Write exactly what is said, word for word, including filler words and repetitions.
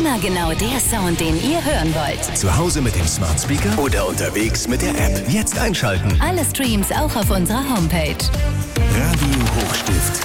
Immer genau der Sound, den ihr hören wollt. Zu Hause mit dem Smart Speaker oder unterwegs mit der App. Jetzt einschalten. Alle Streams auch auf unserer Homepage. Radio Hochstift.